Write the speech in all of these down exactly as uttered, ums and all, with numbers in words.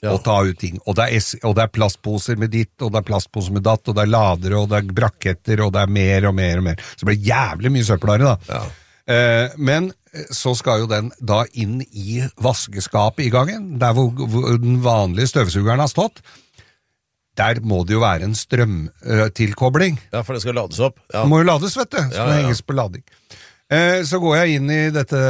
ja. Og ta ut ting. Og det, er, og det er plastposer med ditt, og det er plastposer med datt, og det er ladere, og det er brakketter, og det er mer og mer og mer. Så det blir jævlig mye søppelare da. Ja. Eh, men så skal jo den da inn i vaskeskapet i gangen, der hvor, hvor den vanlige støvsugeren har stått. Der må det jo være en strømtilkobling. Ja, for det skal lades opp. Ja. Det må jo lades, vet du. Så ja, må ja. henges på lading. Eh, så går jeg inn i dette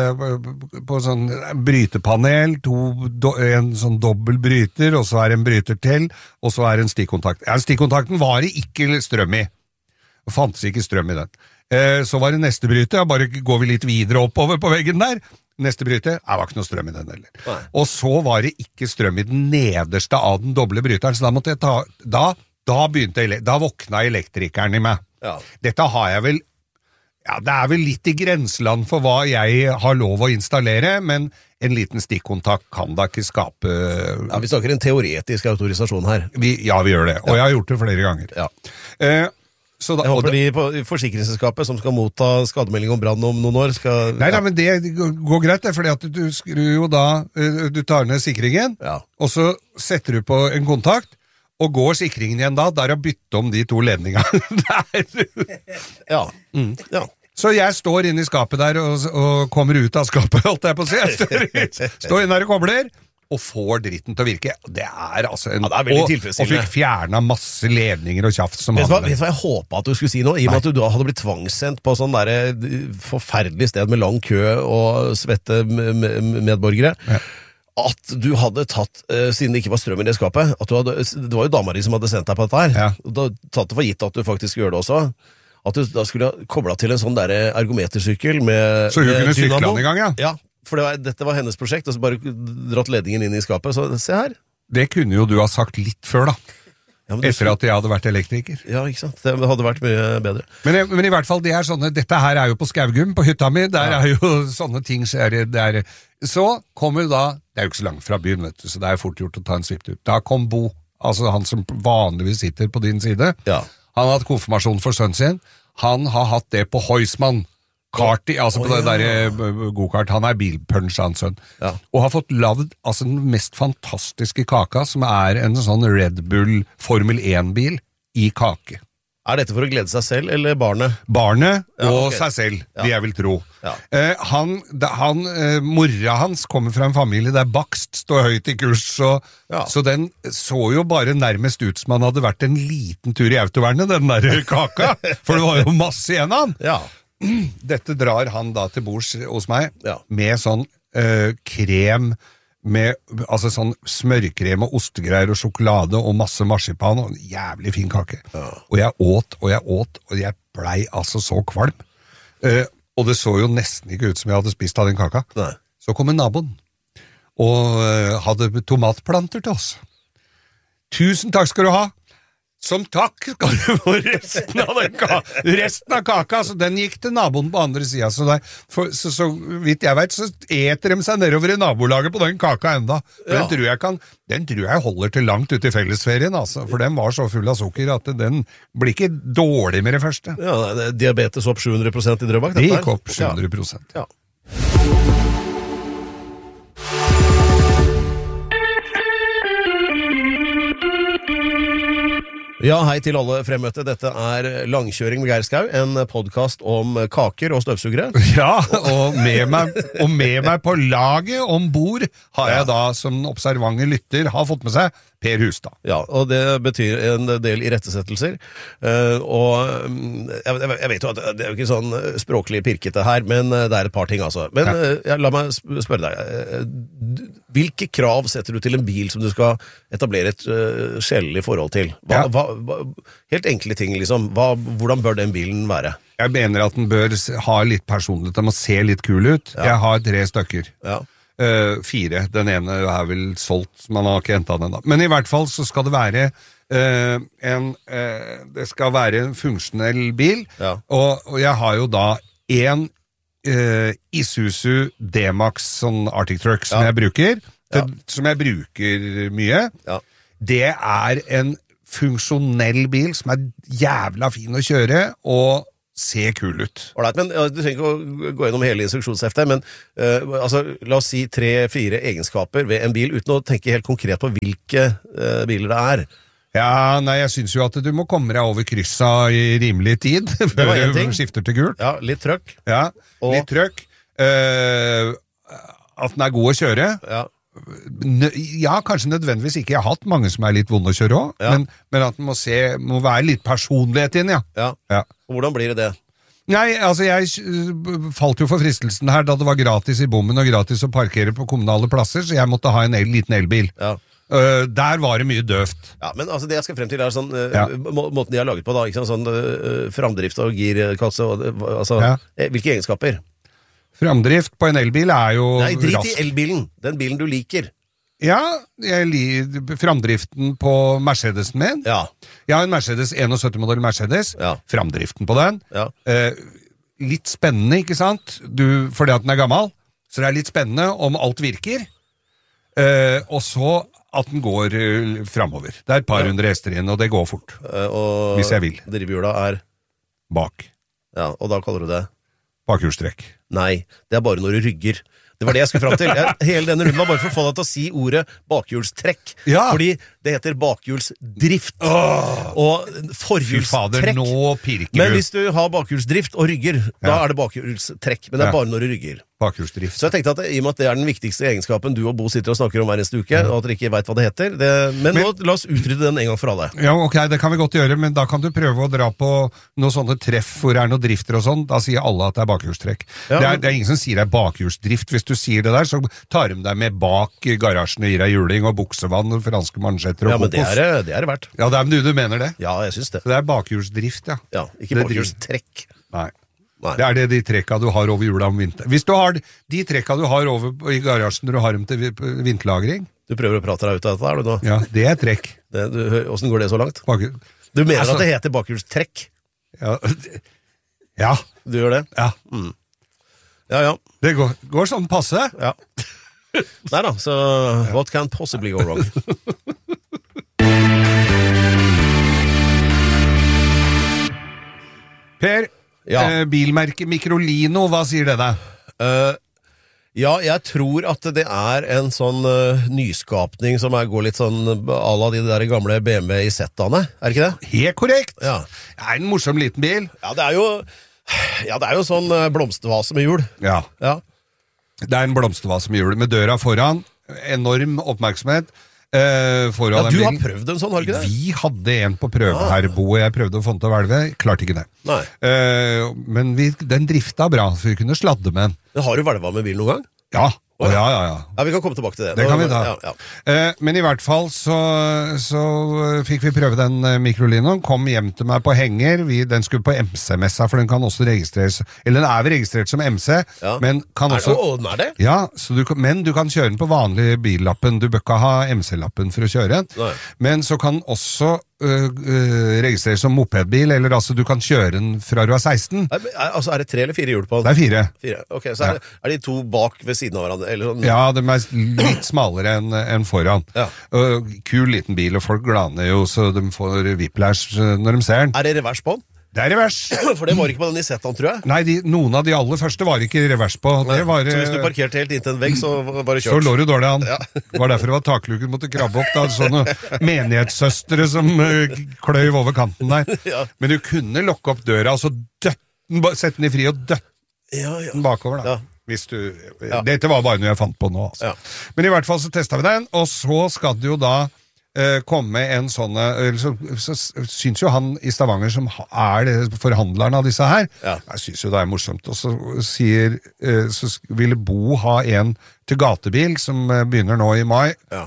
på sånn brytepanel, to, do, en sånn dobbel bryter, og så er en bryter til, og så er en stikkontakt. Ja, stikkontakten var det ikke strøm i. Det fantes ikke strøm i den. Eh, så var det neste bryter, ja, bare går vi litt videre oppover på veggen der. Neste bryter, det var ikke noe strøm i den heller. Nei. Og så var det ikke strøm i den nederste av den doble bryteren, så da måtte jeg ta, da, da begynte, da våkna elektrikeren i meg. Ja. Dette har jeg vel, ja, det er vel litt i grenseland for hva jeg har lov å installere, men en liten stikkontakt kan da ikke skape... Ja, vi snakker en teoretisk autorisasjon her. Vi, ja, vi gjør det, og jeg har gjort det flere ganger. Ja. Eh, Så da, jeg håper de på forsikringsselskapet som skal motta skademelding om brann om noen år skal... Nei, nei, men det går greit, det, fordi at du skrur jo da, du tar ned sikringen, ja. Og så setter du på en kontakt, og går sikringen igjen da, der har byttet om de to ledningene. ja. Mm. ja. Så jeg står inne i skapet der, og, og kommer ut av skapet, holdt jeg på å si. Jeg står, står inne der og kobler, og får dritten til å virke. Det er altså en... Ja, det er veldig og, tilfredsstillende. Og fikk fjernet masse ledninger og kjaft som vet hadde. Vet du hva jeg håpet at du skulle si nå? I og med at du hadde blitt tvangssendt på sånn der forferdelig sted med lang kø og svette medborgere. Ja. At du hadde tatt, siden det ikke var strøm i det skapet, at du hadde, det var jo dama di som hadde sendt deg på dette her. Ja. Du hadde tatt det for gitt at du faktisk gjør det også. At du da skulle ha koblet til en sånn der ergometersykkel med... Så hun kunne sykle an i gang, ja? Ja. For det var, dette var hennes prosjekt, og så bare dratt ledningen inn i skapet, så se her. Det kunne jo du ha sagt litt før da, ja, etter at jeg hadde vært elektriker. Ja, ikke sant? Det hadde vært mye bedre. Men, men i hvert fall, det er sånne, dette her er jo på Skaugum, på hytta mi, der ja. Er jo sånne ting, så, er det, er, så kommer da, det er jo ikke så langt fra byen, vet du, så det er fort gjort å ta en svipt ut. Da kom Bo, altså han som vanligvis sitter på din side, ja. Han har hatt konfirmasjon for sønnen sin, han har hatt det på Heusmann, Karti, altså oh, på det ja. der go-kart, han er bilpunch, hans sønn, ja. Og har fått lavd altså, den mest fantastiske kaka, som er en sånn Red Bull Formel én-bil i kake. Er dette for å glede seg selv, eller barnet? Barnet ja, og okay. seg selv, ja. det jeg vil tro. Ja. Eh, han, da, han eh, morra hans kommer fra en familie der bakst står høyt i kurs, så, ja. så den så jo bare nærmest ut som han hadde vært en liten tur i autovernet, den der kaka, for det var jo masse igjen av han. Ja. Dette drar han da til bords hos meg, ja. Med sånn øh, krem, med altså sånn smørkrem og ostegreier og sjokolade og masse marsipan og en jævlig fin kake. Ja. Og jeg åt, og jeg åt, og jeg blei altså så kvalm. Uh, og det så jo nesten ikke ut som jeg hadde spist av den kaka. Nei. Så kom en naboen, og uh, hadde tomatplanter til oss. Tusen takk skal du ha! Som takk skal du få resten av den kaka, resten av kaka, så den gikk til naboen på andre siden, så, der, for, så, så vidt jeg vet, så eter de seg nedover i nabolaget på den kaka enda. Ja. Den, tror jeg kan, den tror jeg holder til langt ut i fellesferien, altså, for den var så full av sukker at den blir ikke dårlig med det første. Ja, det er diabetes opp sju hundre prosent i Drøbak. Det gikk opp sju hundre prosent. Ja. Ja. Ja, hei til alle fremmøtte. Dette er Langkjøring med Geir Skau, en podcast om kaker og støvsugere. Ja, og med meg, og med meg på laget ombord har jeg da, som observante lytter, har fått med seg Per Hustad. Ja, og det betyr en del irettesettelser. Uh, og jeg, jeg vet jo at det er jo ikke sånn språklig pirkete her, men det er et par ting altså. Men ja. uh, la meg spørre deg, hvilke krav setter du til en bil som du skal etablere et uh, sjelelig forhold til? Hva, ja. hva, hva, helt enkle ting, liksom. Hva, hvordan bør den bilen være? Jeg mener at den bør ha litt personlighet, den må se litt kul ut. Ja. Jeg har tre stykker. Ja. Uh, fire. Den ene er vel solgt, man har ikke hentet den da. Men i hvert fall så skal det være uh, en uh, det skal være en funksjonell bil, ja. og, og jeg har jo da en uh, Isuzu D-Max sånn Arctic Truck som ja. Jeg bruker, til, ja. Som jeg bruker mye. Ja. Det er en funksjonell bil som er jævla fin å kjøre, og se kul ut. Alright, men ja, du trenger ikke å gå gjennom hele instruksjonsheftet, men uh, altså, la oss si tre-fire egenskaper ved en bil, uten å tenke helt konkret på hvilke uh, biler det er. Ja, nei, jeg synes jo at du må komme deg over kryssa i rimelig tid, før du skifter til gult. Ja, litt trøkk. Ja, og... litt trøkk. Uh, at den er god å kjøre. Ja. Ja, kanskje nødvendigvis ikke. Jeg har hatt mange som er litt vonde å kjøre også, ja. men, men at den må, se, må være litt personlighet inn, ja. Ja. ja. Hvordan blir det det? Nei, altså jeg falt jo for fristelsen her da det var gratis i bommen og gratis å parkere på kommunale plasser, så jeg måtte ha en el, liten elbil. Ja. Uh, der var det mye døvt. Ja, men altså det jeg skal frem til er sånn, uh, ja. må, måten de har laget på da, ikke sant, sånn uh, framdrift og girkasse, og, altså, ja. hvilke egenskaper? Framdrift på en elbil er jo Nei, drit rask. I elbilen, den bilen du liker. Ja, jeg liker framdriften på Mercedesen min. Ja. Jeg har en Mercedes syttién-modell Mercedes. Ja. Framdriften på den. Ja. Eh, litt spennende, ikke sant? Du, fordi at den er gammel. Så det er litt spennende om alt virker. Eh, og så at den går uh, fremover. Det er et par hundre hester igjen, og det går fort. Uh, og hvis jeg vil. Drivhjula er? Bak. Ja, og da kaller du det? Bakhjulstrekk. Nei, det er bare når du rygger. Det var det jeg skulle fram til. Jeg, hele denne runden var bare for å få deg til å si ordet bakhjulstrekk. Ja. Fordi det heter bakhjulsdrift. Oh. Og forhjulstrekk. Nå pirker du. Men hvis du har bakhjulsdrift og rygger, ja. da er det bakhjulstrekk. Men det er ja. bare når du rygger. Bakhjulsdrift. Så jeg tenkte at i og med at det er den viktigste egenskapen du og Bo sitter og snakker om hver eneste uke, og at dere ikke vet hva det heter, det, men, men nå la oss utrydde den en gang for alle. Ja, ok, det kan vi godt gjøre, men da kan du prøve å dra på noen sånne treff hvor det er noen drifter og sånn, da sier alle at det er bakhjulstrekk. Ja, det, er, det er ingen som sier det er bakhjulsdrift. Hvis du sier det der, så tar de deg med bak garasjen og gir deg juling og buksevann og franske mansjetter og kokos. Ja, men det er, det er det verdt. Ja, det er, du, du mener det? Ja, jeg synes det. Så det er bakhjulsdrift, ja. Ja, ikke bakhjulstrekk. Nei. Nei. Det er det de trekka du har over jula om vinteren. Hvis du har de trekka du har over i garasjen når du har dem til vinterlagring. Du prøver å prate deg ut av dette, er du nå? Ja, det er trekk. Det, du, hvordan går det så langt? Bak... Du mener altså... at det heter bakhjulstrekk? Ja. Ja. Du gjør det? Ja. Mm. Ja, ja. Det går, går sånn passe. Ja. Neida, så what can possibly go wrong? Per, ja. eh, bilmerke Microlino, hva sier det deg? Uh, ja, jeg tror at det er en sånn uh, nyskapning som er, går litt sånn à la de der gamle B M W i Z-ene, er det ikke det? Helt korrekt! Ja. Det er en morsom liten bil. Ja, det er jo, ja, det er jo sånn uh, blomstervase med hjul. Ja. Ja. Det er en blomstervase med hjul, med døra foran, enorm oppmerksomhet. Uh, ja, du har prøvd en sånn, har du ikke det? Vi hadde en på prøve ah. her, Bo, og jeg prøvde å få den til å velge, klarte ikke det. Nei. Uh, men vi, den drifta bra, så vi kunne sladde med den. Men har du velva med bil noen gang? Ja. Oh, ja, ja, ja. Ja, vi kan komme tilbake til det. Det kan vi da. Ja, ja. Uh, men i hvert fall så, så fikk vi prøve den uh, Microlinoen, kom hjem til meg på henger, vi, den skulle på M C-messa, for den kan også registreres, eller den er vel registrert som M C, ja. men kan også... Er det, å, er det? Ja, så du, men du kan kjøre den på vanlig billappen, du bør ikke ha M C-lappen for å kjøre den, Nei. men så kan også uh, uh, registreres som mopedbil, eller altså du kan kjøre den fra du er seksten. Er, er, altså er det tre eller fire hjul på den? Det er fire. Fire, ok, så er, ja. er de to bak ved siden av hverandre? Eller sånn. Ja, de er litt smalere enn en foran. Ja. Uh, kul liten bil, og folk glaner jo, så de får whiplash når de ser den. Er det revers på den? Det er revers. For det var ikke på den i Z-en, tror jeg. Nei, de, noen av de aller første var ikke revers på. Det var, så hvis du parkerte helt inntil en vegg, så var det kjørt. Så lå du dårlig an. Ja. Det var derfor det var takluken måtte krabbe opp. Da, sånne menighetssøstre som uh, kløyv over kanten der. Ja. Men du kunne lokke opp døra, og så døtt den, sette den i fri og døtt ja, ja. den bakover da. Ja. Hvis du, ja. Dette var bare noe jeg fant på nå altså. Ja. Men i hvert fall så testet vi den, og så skal det jo da eh, komme en sånn så, så, så synes jo han i Stavanger som er det, forhandleren av disse her, ja. jeg synes jo det er morsomt, og så sier eh, så ville Bo ha en til gatebil som begynner nå i mai, ja.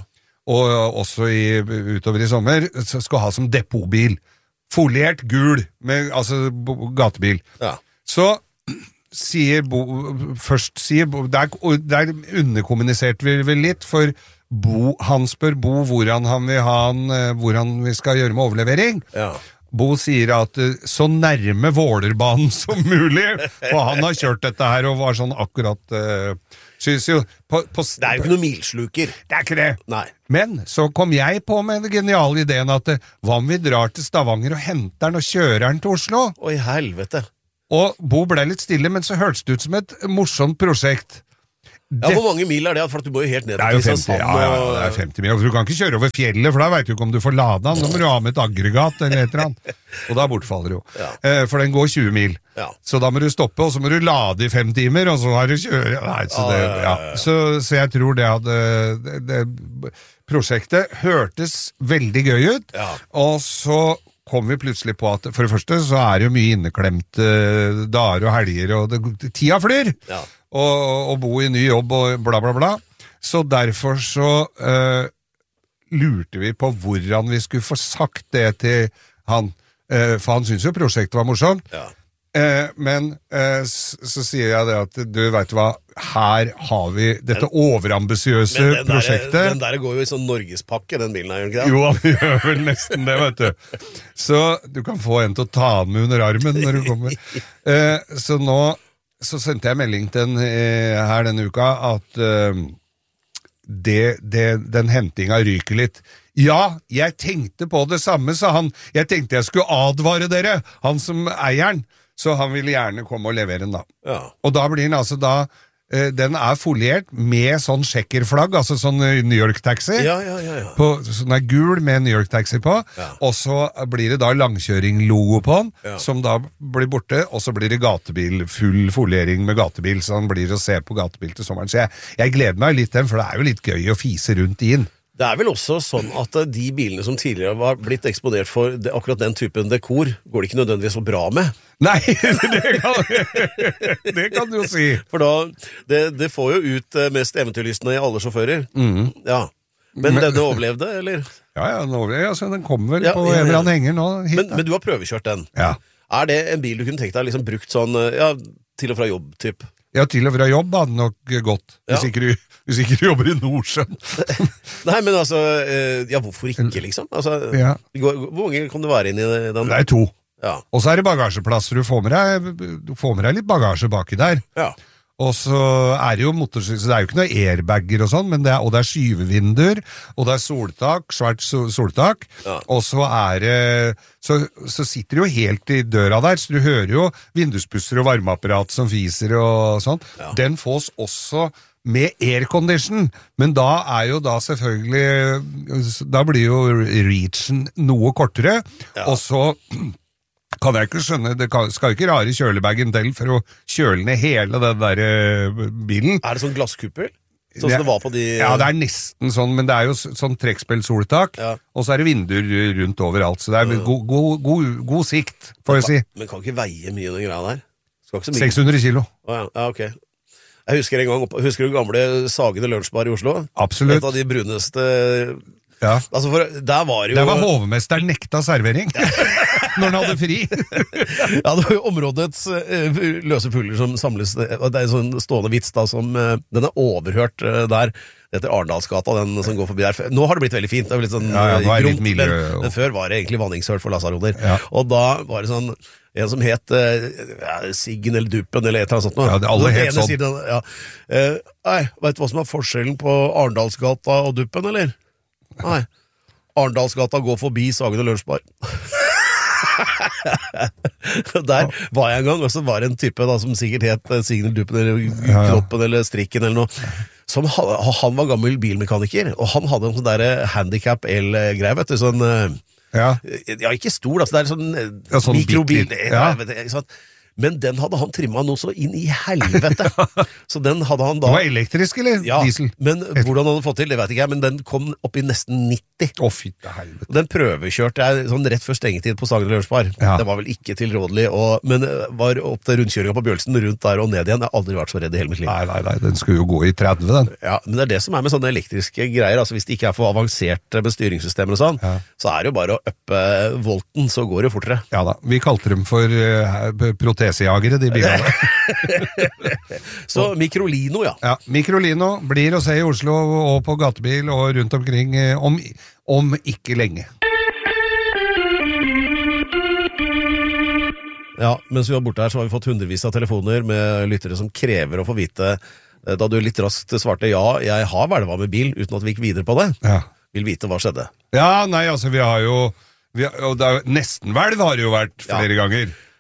og også i, utover i sommer, så skal ha som depotbil, foliert gul med altså gatebil. Ja. Så sier Bo, først sier Bo, der, der underkommuniserte vi vel litt, for Bo, han spør Bo hvordan han vil ha han, hvordan vi skal gjøre med overlevering. Ja. Bo sier at så nærme Vålerbanen som mulig, for han har kjørt dette her og var sånn akkurat uh, synes jo på, på, det er jo ikke noe milsluker. Det er ikke det. Nei. Men så kom jeg på med den geniale ideen at hva om vi drar til Stavanger og henter den og kjører den til Oslo? Oi, helvete. Og Bo ble litt stille, men så hørtes det ut som et morsomt prosjekt. Ja, Hvor mange mil er det? For at du må jo helt ned til Kristiansand. Ja, ja, ja, det er femti mil. For du kan ikke kjøre over fjellet, for da vet du ikke om du får lade den. Da må du ha med et aggregat eller et eller annet. Og da bortfaller jo. Ja. Eh, for den går tjue mil. Ja. Så da må du stoppe, og så må du lade i fem timer, og så har du kjøre. Nei, så, det, ja. så, så jeg tror det hadde det, det, prosjektet hørtes veldig gøy ut, ja. Og så kom vi plutselig på at for det første så er det jo mye inneklemte dager og helger, og det, tida flyr. Ja. Og, og bo i ny jobb og bla bla bla. Så derfor så uh, lurte vi på hvordan vi skulle få sagt det til han. Uh, for han syntes jo prosjektet var morsomt. Ja. Uh, men uh, så, så sier jeg det at du vet hva, her har vi dette overambisiøse den prosjektet. Der, den der går jo i sånn Norgespakke, den bilen her, gjør ikke det? Jo, han gjør vel nesten det, vet du. Så du kan få en til å ta den med under armen når du kommer. Uh, så nå så sendte jeg melding til den eh, her denne uka at eh, det, det, den hentinga ryker litt. Ja, jeg tenkte på det samme, sa han. Jeg tenkte jeg skulle advare dere, han som eier den. Så han ville gjerne komme og levere den da. Ja. Og da blir den altså da eh, den er foliert med sånn sjekkerflagg, altså sånn New York-taxi. Ja, ja, ja, ja. På, sånn er gul med New York-taxi på. Ja. Og så blir det da langkjøring-logo på den, ja. Som da blir borte, og så blir det gatebil, full foliering med gatebil, så han blir å se på gatebil til sommeren. Så jeg, jeg gleder meg litt til den, for det er jo litt gøy å fise rundt i den. Det er vel også sånn at de bilene som tidligere var blitt eksponert for det, akkurat den typen dekor, går det ikke nødvendigvis så bra med. Nei, det kan, det kan du jo si. For da, det, det får jo ut mest eventyrlystne i alle sjåfører. Mm. Ja. Men, men denne overlevde, eller? Ja, ja, den overlevde. Altså, den kommer vel ja, på en eller annen henger nå. Hit, men, men du har prøvekjørt den. Ja. Er det en bil du kunne tenkt deg liksom brukt sånn, ja, til og fra jobb, typ? Ja, til og fra jobb hadde nok gått, hvis, ja. ikke, du, hvis ikke du jobber i Nordsjøen. Nei, men altså, ja, hvorfor ikke, liksom? Altså, ja. Hvor mange kan det være inn i den? Det er to. Ja. Og så er det bagasjeplass, du får med deg, du får med deg litt bagasje baki der. Ja. Og så er det jo motorsykkel, så det er jo ikke noe airbagger og sånn, men det er, og det er skyvevinduer, og det er soltak, svart soltak, ja. Og så er det, så, så sitter det jo helt i døra der, så du hører jo vinduspusser og varmeapparat som fiser og sånn. Ja. Den fås også med aircondition, men da er jo da selvfølgelig, da blir jo reachen noe kortere, ja. Og så kan jeg ikke skjønne, det skal jo ikke rare kjølebagen til for å kjøle ned hele den der bilen. Er det sånn glasskuppel? Sånn som det var på de... Ja, det er nesten sånn, men det er jo sånn trekkspillsoltak, ja. Og så er det vinduer rundt overalt, så det er god, god, god, god sikt, får jeg si. Men kan ikke veie mye den greia der? Skal ikke så mye. seks hundre kilo. Å ja, ja, ok. Jeg husker en gang, husker du gamle Sagene Lunsjbar i Oslo? Absolutt. Et av de bruneste... Ja. Altså for, der var jo... Der var hovmesteren nekta servering når han hadde fri. Ja, det var jo områdets uh, løse puller som samles, og det er en sånn stående vits da, som uh, den er overhørt uh, der, etter Arendalsgata, den som går forbi der. Nå har det blitt veldig fint, det er litt sånn ja, ja, det gromt, miljø, men, men før var det egentlig vanningshørt for lasaroner. Ja. Og da var det sånn, en som het uh, ja, Siggen eller Duppen eller et eller annet sånt. Ja, det alle het sånn. Siden, ja. uh, nei, vet du hva som er forskjellen på Arendalsgata og Duppen, eller? Nei, Arendalsgata går forbi Sagen og Lunsjbar. Der var jeg en gang, og så var det en type da, som sikkert het Signal Duppen eller Knoppen eller Strikken eller noe, som han var gammel bilmekaniker, og han hadde en sånn der handicap el-greie, vet du, sånn ja, ja ikke stor, altså det er sånn, ja, sånn mikrobil, ja. Ikke sant? Men den hadde han trimmet noe så inn i helvete. Så den hadde han da... Det var elektrisk, eller? Ja, diesel? Men hvordan han hadde fått til, det vet ikke jeg, men den kom opp i nesten nitti. Å, fytte helvete. Den prøvekjørte jeg sånn rett før stengetid på Sagen og Lunsjbar. Ja. Det var vel ikke tilrådelig, og, men var opp til rundkjøringen på Bjølsen, rundt der og ned igjen. Jeg har aldri vært så redd i hele mitt liv. Nei, nei, nei, den skulle jo gå i tretti, den. Ja, men det er det som er med sånne elektriske greier, altså hvis det ikke er for avansert med styringssystemer og sånn, ja. Så er det jo bare å uppe volten, så går det fortere. Ja da, vi kalte dem for uh, protesejagere, de bilene. Så Microlino, ja. Ja, Microlino blir å se i Oslo og på gatebil og rundt omkring om, om ikke lenge. Ja, mens vi var borte her så har vi fått hundrevis av telefoner med lyttere som krever å få vite, da du litt raskt svarte ja, jeg har hvelva med bil uten at vi gikk videre på det. Ja. Vil vite hva skjedde. Ja, nei, altså vi har jo vi har, og det er, nesten hvelv har det jo vært flere ja. ganger.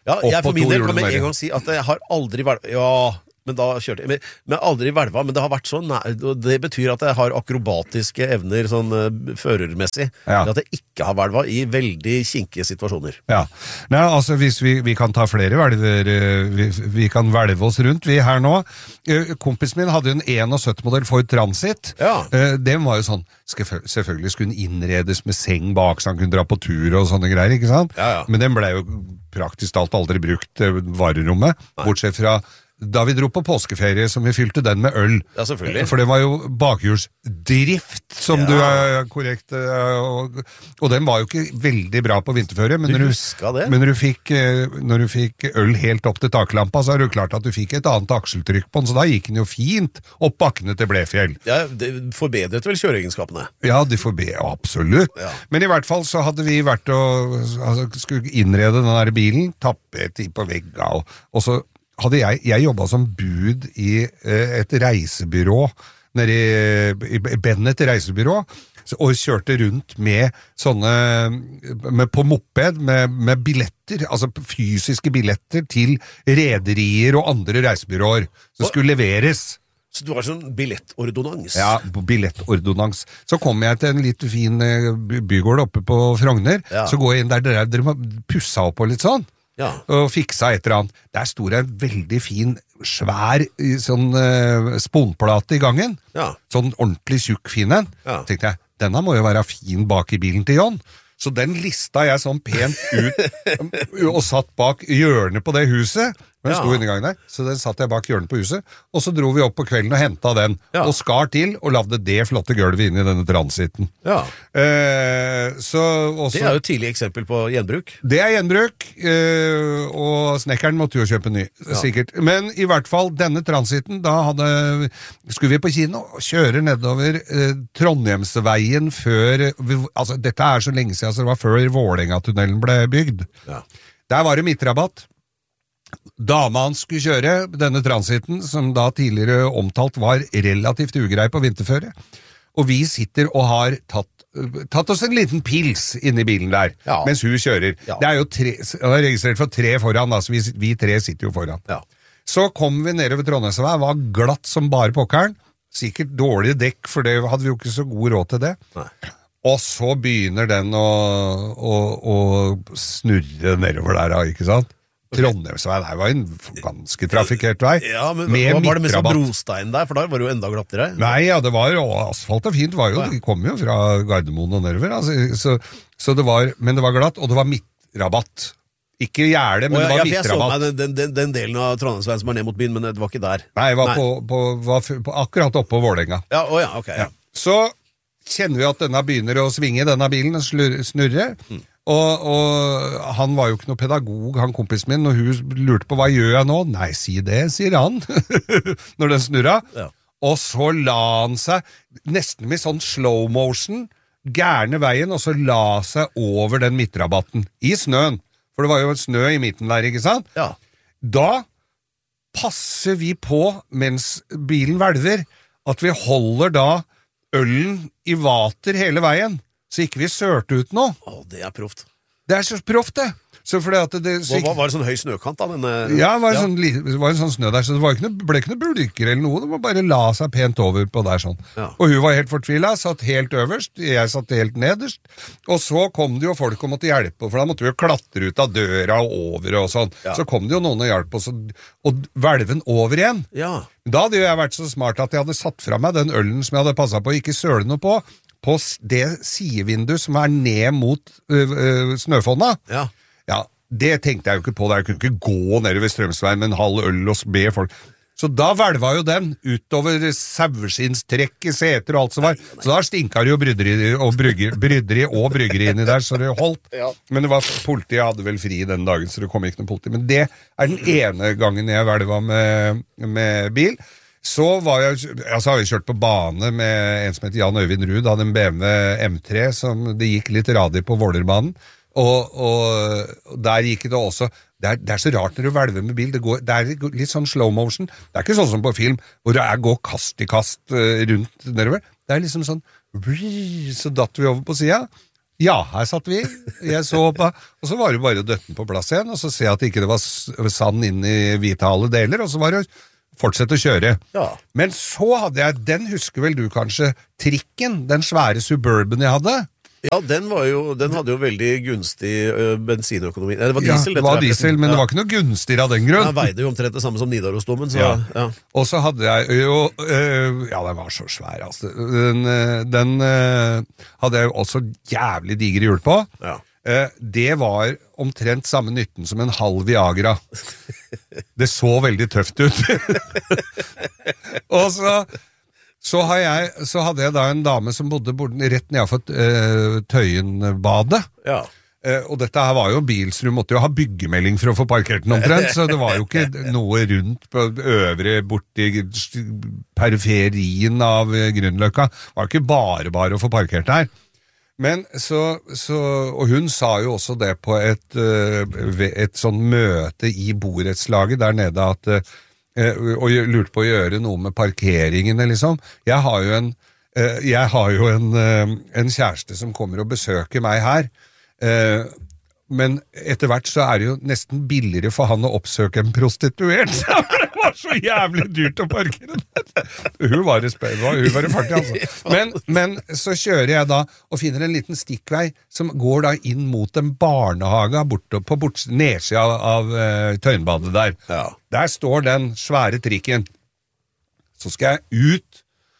Ja, jeg Opp på for min to del hjul kan med mer. en gang si at jeg har aldri vært Ja, men da kjørte jeg Men, men aldri hvelva, men det har vært sånn nei, og det betyr at jeg har akrobatiske evner sånn uh, førermessig. Ja. At jeg ikke har hvelva i veldig kinkige situasjoner. Ja, Nei, altså hvis vi, vi kan ta flere hvelver, eh, vi, vi kan hvelve oss rundt, vi her nå. Eh, Kompisen min hadde jo en syttién-modell Ford Transit. Ja. Eh, Den var jo sånn, skal- selvfølgelig skulle den innredes med seng bak, så han kunne dra på tur og sånne greier, ikke sant? Ja, ja. Men den ble jo praktisk talt aldri brukt, eh, varerommet, bortsett fra da vi dro på påskeferie, som vi fylte den med øl. Ja, selvfølgelig. For det var jo bakhjulsdrift, som Ja. du er korrekt, eh, og, og den var jo ikke veldig bra på vinterføre, men Du når huska det? men når du, fikk, eh, når du fikk øl helt opp til taklampa, så er det jo klart at du fikk et annet akseltrykk på den, så da gikk den jo fint opp bakkene til Blefjell. Ja, det forbedret vel kjøreegenskapene? Ja, de får be, absolutt. Ja. Men i hvert fall så hadde vi vært og altså, skulle innrede den der bilen, tappet i på vegga, og, og så hadde jeg, jeg jobbet som bud i eh, et reisebyrå, nede i, i Bennett reisebyrå, så- og kjørte rundt med sånne, med, på moped, med, med billetter, altså fysiske billetter til rederier og andre reisebyråer, som skulle leveres. Så du har sånn billettordonans? Ja, på billettordonans. Så kom jeg til en litt fin eh, by- bygård oppe på Frogner, Ja. så går jeg inn der, dere, dere må pussa opp og litt sånn, Ja. og fiksa et eller annet. Der sto det en veldig fin, svær eh, sånn eh, sponplate i gangen, Ja. sånn ordentlig tjukk fin en. Ja. Tenkte jeg, denne må jo være fin bak i bilen til John. Så den lista jeg sånn pent ut og satt bak hjørnet på det huset. Den Ja. sto inngangen der, så den satt jeg bak hjørnet på huset. Og så dro vi opp på kvelden og henta den, Ja. og skar til og lagde det flotte gulvet inn i denne transiten. Ja. Eh, så også, Det er jo et tidlig eksempel på gjenbruk. det er gjenbruk, eh, og snekkeren måtte jo kjøpe ny, sikkert. Men i hvert fall, denne transiten, da hadde, skulle vi på kino og kjøre nedover eh, Trondheimsveien før, altså dette er så lenge siden, så det var før Vålerenga-tunnelen ble bygd. Ja. Der var det midtrabatt. Dama han skulle kjøre, denne transiten, som da tidligere omtalt var relativt ugrei på vinterføre, og vi sitter og har tatt, tatt oss en liten pils inni bilen der, Ja. mens hun kjører. Ja. Det er jo tre, det er registrert for tre foran, da, så vi, vi tre sitter jo foran. Ja. Så kom vi nedover Trondheimsveien, var glatt som bare pokkeren, sikkert dårlige dekk, for det hadde vi jo ikke så god råd til det. Nei. Og så begynner den å, å, å snurre nedover der, da, ikke sant? Trondheimsveien her var en ganske trafikert vei. Ja, men med hva var det med sånn midtrabatt. brostein der? For da var det jo enda glattere. Nei, ja, det var jo asfalt og fint, var jo, de kom jo fra Gardermoen og nedover, altså, så, så det var, men det var glatt, og det var midtrabatt. Ikke gjerde, men Å, ja, det var ja, for jeg så midtrabatt. meg den, den, den delen av Trondheimsveien som er ned mot byen, men det var ikke der. Nei, jeg var, Nei. På, på, var f- på, akkurat oppe på Vålerenga. Ja, å ja, ok. Ja. Så kjenner vi at denne begynner å svinge, denne bilen, og slur- snurre. Mm. Og, og han var jo ikke noe pedagog, han kompisen min, og hun lurte på hva gjør jeg nå? Nei, si det, sier han, når den snurra. Ja. Og så la han seg, nesten med sånn slow motion, gærne veien, og så la seg over den midtrabatten, i snøen. For det var jo snø i midten der, ikke sant? Ja. Da passer vi på, mens bilen hvelver, at vi holder da ølen i vater hele veien, så ikke vi sørte ut noe. Å, det er proft. Det er så proft, det. Så fordi at det så Hva, ikke, hva, var det sånn høy snøkant da? Denne, ja, det var, Sånn, li- det var en sånn snø der, så det var ikke noe, ble ikke noe bulker eller noe, det var bare la seg pent over på der sånn. Ja. Og hun var helt fortvilet, satt helt øverst, jeg satt helt nederst, og så kom det jo folk og måtte hjelpe, for da måtte vi jo klatre ut av døra og over og sånn. Ja. Så kom det jo noen og hjalp oss, og, og hvelven over igjen. Ja. Da hadde jo jeg vært så smart at jeg hadde satt fra meg den ølen som jeg hadde passet på, ikke søle noe på, på s- det sidevinduet som er ned mot ø, ø, snøfonna. Ja. Ja, det tenkte jeg jo ikke på, der jeg kunne ikke gå nedover Strømsveien med en halv øl og be folk. Så da hvelva jo den utover saueskinnstrekk i seter og alt som var. Så da stinka det jo bryderi og brygger, bryderi og bryggeri inni der, så det holdt. Ja. Men det var, politiet hadde vel fri den dagen, så det kom ikke noe politi. Men det er den ene gangen jeg hvelva med, med bil. Så var jeg, altså har vi kjørt på bane med en som heter Jan Øyvind Ruud, hadde en B M W M tre, som det gikk litt radi på Vålerbanen. Og, og der gikk det også det er, det er så rart når du hvelver med bil, det, går, det er litt sånn slow motion, det er ikke sånn som på film hvor det er gå kast i kast uh, rundt nedover, det er liksom sånn så datt vi over på siden, Ja, her satt vi. Jeg så på, og så var det bare å døtte den på plass igjen, og så ser jeg at det ikke var sand inn i vitale deler, og så var det å fortsette å kjøre. Ja. Men så hadde jeg, den husker vel du kanskje, trikken, den svære Suburban jeg hadde. Ja, den, var jo, den hadde jo veldig gunstig uh, bensinøkonomi. Nei, det var diesel. Ja, det var diesel, men ja. Det var ikke noe gunstigere av den grunn. Den veide jo omtrent det samme som Nidarosdomen. Så, ja. Ja. Og så hadde jeg jo, øh, ja, den var så svær, altså. Den, den øh, hadde jeg også jævlig digre hjul på. Ja. Uh, det var omtrent samme nytten som en halv Viagra. Det så veldig tøft ut. Og så... Så, har jeg, så hadde jeg da en dame som bodde rett nedenfor uh, Tøyenbadet. Ja. Uh, og dette her var jo bil, så du måtte jo ha byggemelding for å få parkert den omtrent, så det var jo ikke noe rundt på øvre, borti periferien av Grünerløkka. Det var jo ikke bare bare å få parkert der. Men så, så, og hun sa jo også det på et, uh, et sånn møte i borettslaget der nede at uh, og lurte på å gjøre noe med parkeringene, liksom. Jeg har jo en, jeg har jo en, en kjæreste som kommer og besøker meg her, men etter hvert så er det jo nesten billigere for han å oppsøke en prostituert. Det var så jævlig dyrt å parkere der. Hun var i speil, hun var i fartig, altså. Men, men så kjører jeg da og finner en liten stikkvei som går da inn mot en barnehage borte på bort, nedsida av, av uh, Tøyenbadet der. Ja. Der står den svære trikken. Så skal jeg ut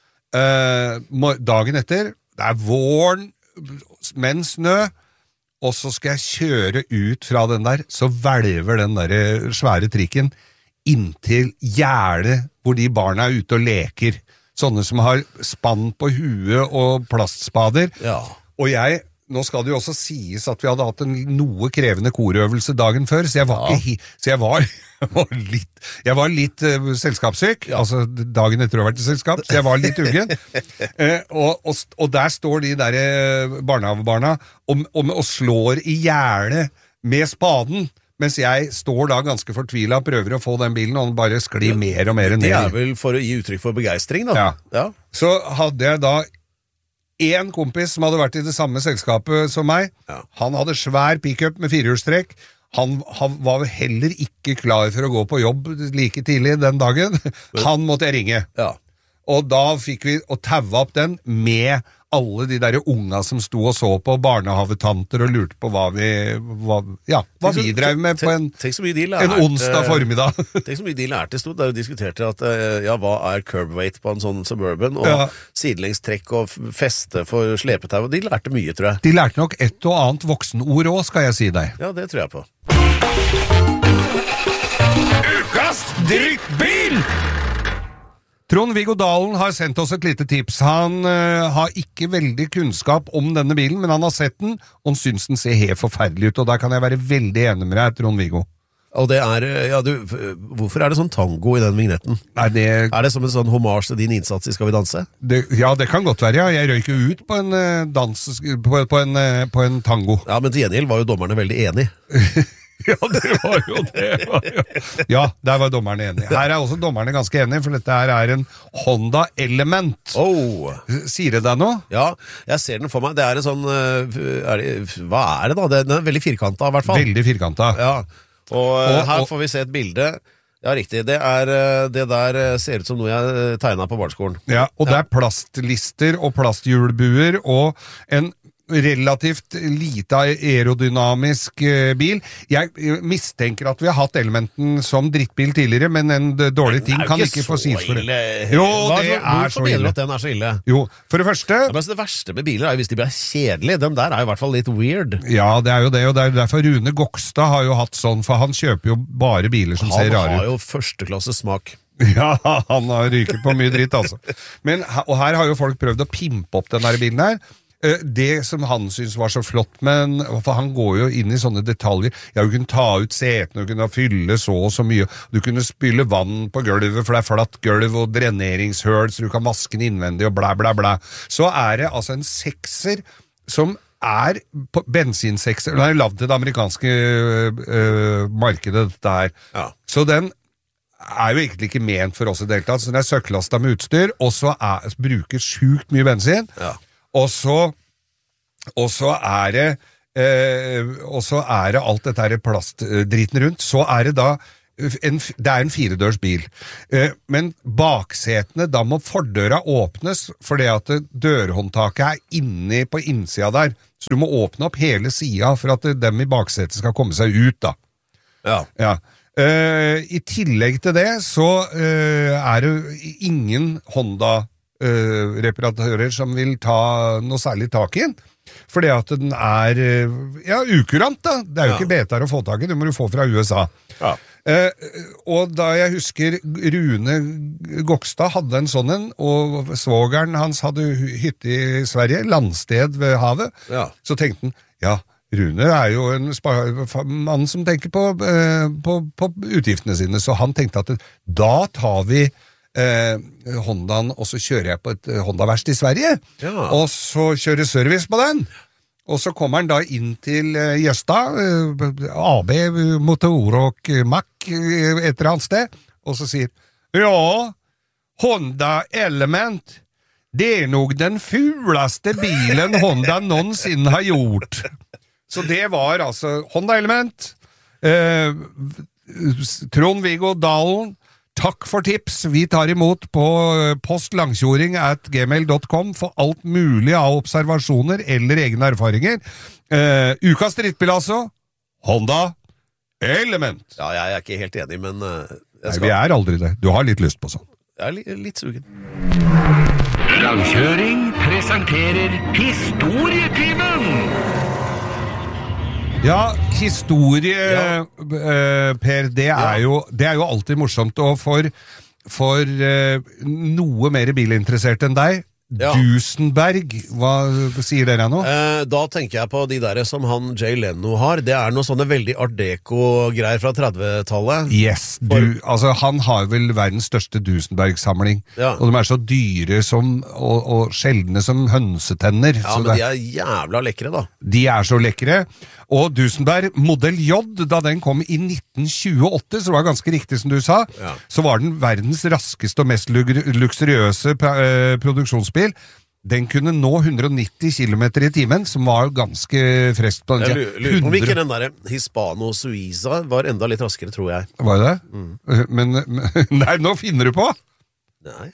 uh, dagen etter. Det er våren, men snø. Og så skal jeg kjøre ut fra den der, så hvelver den der svære trikken inntil gjerdet hvor de barna er ute og leker. Sånne som har spann på huet og plastspader. Ja. Og jeg, nå skal det jo også sies at vi hadde hatt en noe krevende korøvelse dagen før, så jeg var, ja. ikke, så jeg var, var litt, jeg var litt uh, selskapssyk, ja. Altså dagen etter å ha vært i selskap, så jeg var litt uggen. uh, og, og, og der står de der uh, barnehavebarna og, og, og slår i gjerdet med spaden, mens jeg står da ganske fortvilet og prøver å få den bilen, og den bare sklir mer og mer ned. Det er vel for å gi uttrykk for begeistring, da. Ja. Ja. Så hadde jeg da en kompis som hadde vært i det samme selskapet som meg. Ja. Han hadde svær pick-up med firehjulstrekk. Han, han var heller ikke klar for å gå på jobb like tidlig den dagen. Han måtte jeg ringe. Ja. Og da fikk vi å taue opp den med alle de der unga som sto og så på, barnehavetanter, og lurte på hva vi, hva, ja, hva vi drev med på en, tenk så mye de lærte, en onsdag formiddag. Tenk så mye de lærte stod der og diskuterte at, ja, hva er curb weight på en sånn Suburban, og ja. Sidelengstrekk og feste for slepetau, og de lærte mye, tror jeg. De lærte nok et og annet voksenord også, skal jeg si deg. Ja, det tror jeg på. Ukas drittbil! Trond-Viggo Dalen har sendt oss et lite tips. Han uh, har ikke veldig kunnskap om denne bilen, men han har sett den, og han syns den ser helt forferdelig ut, og der kan jeg være veldig enig med deg, Trond-Viggo. Og det er, ja, du, hvorfor er det sånn tango i den vignetten? Nei, det... Er det som en sånn hommage til din innsats i Skal vi danse? Det, ja, det kan godt være, ja. Jeg røyk jo ut på en, uh, dans, på, på, en, uh, på en tango. Ja, men til gjengjeld var jo dommerne veldig enig. Ja, det var jo det. Var jo. Ja, der var dommerne enige. Her er også dommerne ganske enige, for dette her er en Honda Element. Oh. Sier det deg noe? Ja, jeg ser den for meg. Det er en sånn, er det, hva er det da? Den er veldig firkantet i hvert fall. Veldig firkantet. Ja, og, og her og, får vi se et bilde. Ja, riktig. Det, er, det der ser ut som noe jeg tegnet på barneskolen. Ja, og det er plastlister og plasthjulbuer og en relativt lite aerodynamisk bil. Jeg mistenker at vi har hatt Elementen som drittbil tidligere, men en dårlig ting kan ikke få sies for det. Jo, Hva, det er så ille. Hvorfor mener du at den er så ille? Jo, for det første... Ja, men altså, det verste med biler er jo hvis de blir kjedelige. Den der er jo i hvert fall litt weird. Ja, det er jo det, og det er derfor Rune Gokstad har jo hatt sånn, for han kjøper jo bare biler som han ser rare ut. Han har jo førsteklasses smak. Ja, han har ryket på mye dritt, altså. Men, og her har jo folk prøvd å pimpe opp den der bilen her. Det som han synes var så flott, men for han går jo inn i sånne detaljer. Ja, du kunne ta ut setene, du kunne fylle så og så mye, du kunne spyle vann på gulvet, for det er flatt gulv og dreneringshøl, så du kan vaske den innvendig og bla bla bla. Så er det altså en sekser som er bensinsekser, den er lavet til det amerikanske øh, markedet, dette her. Ja. Så den er jo egentlig ikke ment for oss i deltatt, så den er søkkelastet med utstyr, og så er, bruker sjukt mye bensin. Ja. Og så og så er det eh, og så er det alt dette her plastdriten rundt, så er det da En, det er en firedørs bil, eh, men baksetene, da må fordøra åpnes, fordi at dørhåndtaket er inni på innsida der, så du må åpne opp hele sida for at dem i baksetet skal komme seg ut da. Ja. Ja. Eh, I tillegg til det, så eh, er det ingen Honda-reparatører eh, som vil ta noe særlig tak i den, fordi at den er, ja, ukurant da. Det er jo ja. Ikke betar å få tak i, det må du få fra U S A. Ja. Eh, og da jeg husker Rune Gokstad hadde en sånn en, og svogeren hans hadde hytte i Sverige, landsted ved havet, ja. Så tenkte han, ja, Rune er jo en mann som tenker på, eh, på, på utgiftene sine, så han tenkte at da tar vi eh, Hondaen, og så kjører jeg på et Honda-verst i Sverige, ja. Og så kjører service på den. Og så kommer han da inn til uh, Gjøsta, uh, A B Motor og Mac, uh, et eller annet sted, og så sier, ja, Honda Element, det er nok den fulaste bilen Honda någonsin har gjort. Så det var altså Honda Element, uh, Trond-Viggo Dalen, takk for tips, vi tar imot på postlangkjoring at gmail dot com for alt mulig av observasjoner eller egne erfaringer. Uh, ukas drittbil altså, Honda Element. Ja, jeg er ikke helt enig, men uh, jeg skal... Nei, vi er aldri det. Du har litt lyst på sånn. Jeg er li litt sugen. Langkjøring presenterer Historietimen! Ja, historie, ja. Uh, Per, det er, ja. jo, det er jo alltid morsomt, og for, for uh, noe mer bilinteressert enn deg, ja. Duesenberg, hva sier dere nå? Eh, da tenker jeg på de der som han Jay Leno har. Det er noe sånne veldig art deco-greier fra trettitallet. Yes, du, For... altså han har vel verdens største Duesenberg-samling. Ja. Og de er så dyre som, og, og sjeldne som hønsetenner. Ja, men det... de er jævla lekre da. De er så lekre. Og Duesenberg Modell J, da den kom i nitten tjueåtte, så var det ganske riktig som du sa, ja. Så var den verdens raskeste og mest luksuriøse eh, produksjonsbil. Den kunne nå hundre og nitti kilometer i timen, som var ganske freskt på den tiden. Jeg lurer på om ikke den der Hispano Suiza var enda litt raskere, tror jeg. Var det det? Mm. Men, men, nei, nå finner du på! Nei.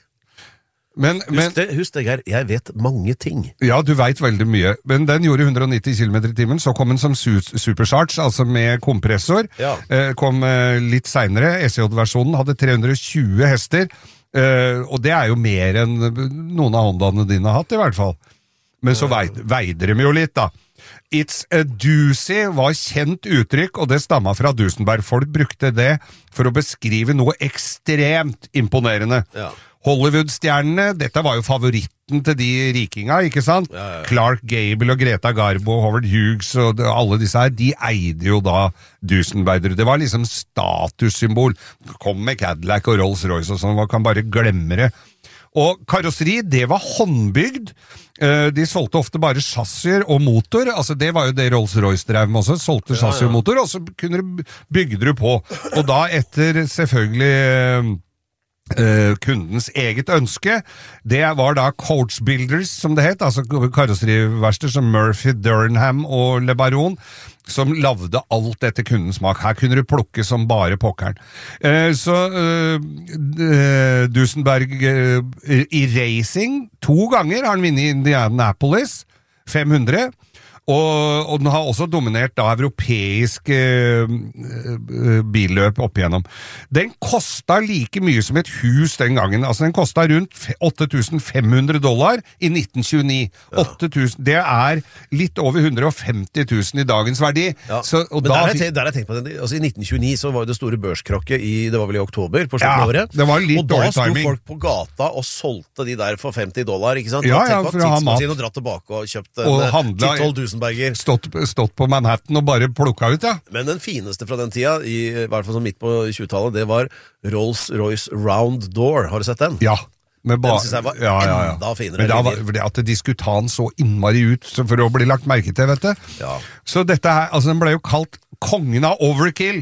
Men, men, husk, det, husk det, Geir, jeg vet mange ting. Ja, du vet veldig mye. Men den gjorde hundre og nitti kilometer i timen, så kom den som su supercharge, altså med kompressor. Ja. Eh, kom eh, litt senere, S J-versjonen hadde tre hundre og tjue hester, eh, og det er jo mer enn noen av Hondaene dine har hatt, i hvert fall. Men så veid, veide de jo litt, da. It's a doozy var kjent uttrykk, og det stammet fra Duesenberg. Folk brukte det for å beskrive noe ekstremt imponerende. Ja. Hollywood-stjernene, dette var jo favoritten til de rikinga, ikke sant? Ja, ja. Clark Gable og Greta Garbo, Howard Hughes og de, alle disse her, de eide jo da Duesenberg. Det var liksom statussymbol. Kom med Cadillac og Rolls-Royce og sånn, man kan bare glemme det. Og karosseri, det var håndbygd. De solgte ofte bare chassier og motor, altså det var jo det Rolls-Royce drev med også, solgte chassis og motor, og så kunne du bygge det på. Og da etter selvfølgelig... Uh, kundens eget ønske, det var da Coach Builders, som det het, altså karosseriverster som Murphy, Durham og Le Baron, som lavde alt etter kundens smak. Her kunne du plukke som bare pokkeren. Uh, så uh, uh, Duesenberg uh, i racing, to ganger har han vunnet i Indianapolis, fem hundre, Og, og den har også dominert da europeisk eh, billøp opp igjennom. Den kostet like mye som et hus den gangen. Altså den kostet rundt åtte tusen fem hundre dollar i nitten tjueni. Ja. åtte tusen, det er litt over hundre og femti tusen i dagens verdi. Ja. Så, og Men da, der har jeg, jeg tenkt på det. Altså, i nitten tjueni så var det store børskrakket i, det var vel i oktober på slutten av året. Det var litt og da dårlig timing. sto folk på gata og solgte de der for femti dollar, ikke sant? Ja, ja, for å ha mat. Og dratt tilbake og kjøpt en ti tolv Duesenberger. Stått, stått på Manhattan og bare plukka ut, ja. Men den fineste fra den tida, i, i hvert fall sånn midt på tjuetallet, det var Rolls-Royce Round Door. Har du sett den? Ja. Den synes jeg var ja, ja, ja. enda finere. Men da var det at de skulle ta den så innmari ut for å bli lagt merke til, vet du. Ja. Så dette her, altså den ble jo kalt kongen av overkill.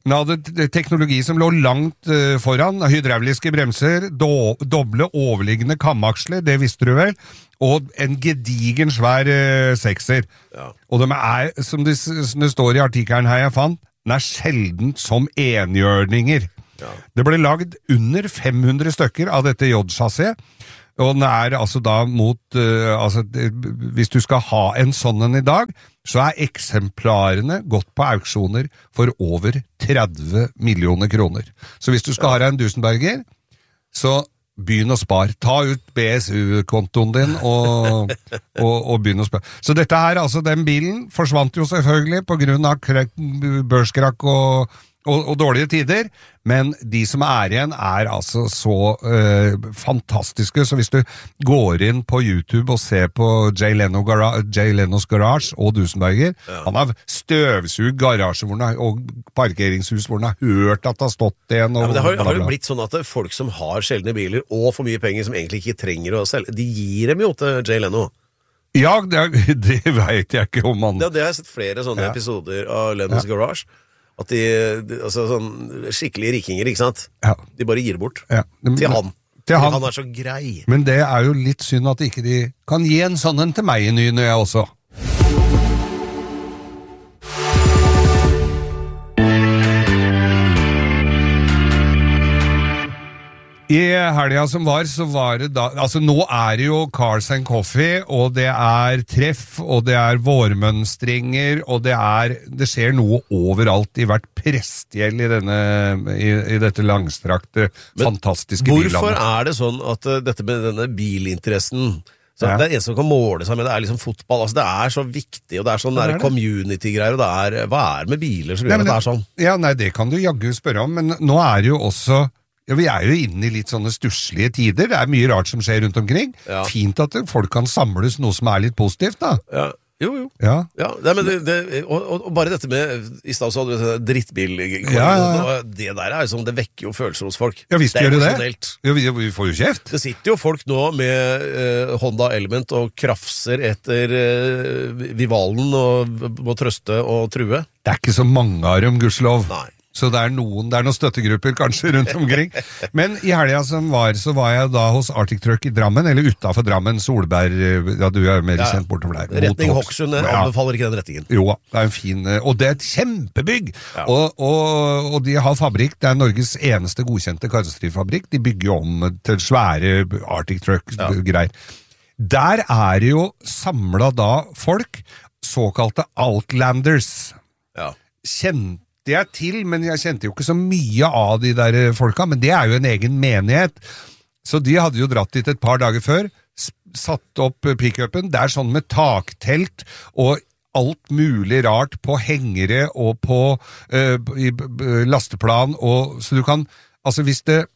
Den hadde t- teknologi som lå langt uh, foran, hydrauliske bremser, do, doble overliggende kamaksler, det visste du vel, og en gedigen svær uh, sekser. Ja. Og de er, som det, som det står i artikkelen her jeg fant, den er sjelden som enhjørninger. Ja. Det ble lagd under fem hundre stykker av dette J-chassiet, og den er altså da mot, uh, altså, det, hvis du skal ha en sånn en i dag, så er eksemplarene gått på auksjoner for over tretti millioner kroner. Så hvis du skal ha deg en Duesenberger, så begynn å spare. Ta ut B S U-kontoen din og, og, og begynn å spare. Så dette her, altså den bilen forsvant jo selvfølgelig på grunn av krak, børskrakk og Og, og dårlige tider, men de som er igjen er altså så øh, fantastiske, så hvis du går inn på YouTube og ser på Jay, Leno Gara- Jay Lenos Garage og Duesenberger, ja. Han har støvsug garasje hvor han har, og parkeringshus hvor han har hørt at det har stått en. Og ja, men det har, bla, bla. har jo blitt sånn at folk som har sjeldne biler og for mye penger som egentlig ikke trenger å selge, de gir dem jo til Jay Leno. Ja, det, det vet jeg ikke om han... Det, det har jeg sett flere sånne ja. episoder av Lenos ja. Garage. At de, de, altså sånn skikkelige rikinger, ikke sant? Ja. De bare gir det bort. Ja. Men, til han. Til han. Han er så grei. Men det er jo litt synd at ikke de kan gi en sånn en til meg i ny når jeg også. I helga som var, så var det da, altså nå er det jo Cars and Coffee, og det er treff, og det er vårmønstringer, og det er, det skjer noe overalt i hvert prestgjeld i denne, i, i dette langstrakte, Men fantastiske billandet. Hvorfor er det sånn at uh, dette med denne bilinteressen, så ja. Det er en som kan måle seg med, det er liksom fotball, altså det er så viktig, og det er sånn der community-greier, og det er, hva er det med biler som gjør at det er sånn? Ja, nei, det kan du jaggu spørre om, men nå er det jo også... Ja, vi er jo inne i litt sånne stusslige tider. Det er mye rart som skjer rundt omkring. Ja. Fint at folk kan samles noe som er litt positivt, da. Ja, jo, jo. Ja. Ja, det, men det, det, og, og bare dette med, i stedet så hadde du drittbil, ja, ja, ja. Det der er jo sånn, det vekker jo følelser hos folk. Ja, visst gjør det det. Ja, vi, vi får jo kjeft. Det sitter jo folk nå med uh, Honda Element og krafser etter uh, Vivalen og må trøste og true. Det er ikke så mange av dem, gudskjelov. Nei. Så det er noen, det er noen støttegrupper kanskje rundt omkring. Men i helga som var, så var jeg da hos Arctic Truck i Drammen, eller utenfor Drammen, Solberg, ja du er mer ja, kjent bortover der. Retning Hokksund, jeg anbefaler ikke den retningen. Jo, det er en fin, og det er et kjempebygg! Ja. Og, og, og de har fabrikk, det er Norges eneste godkjente karosserifabrikk, de bygger jo om til svære Arctic Truck-greier. Ja. Der er det jo samlet da folk, såkalte Outlanders. Ja. Kjent Det er til, men jeg kjente jo ikke så mye av de der folka, men det er jo en egen menighet. Så de hadde jo dratt dit et par dager før, satt opp pick-upen, det er sånn med taktelt og alt mulig rart på hengere og på uh, i, uh, lasteplan, og, så du kan, altså hvis det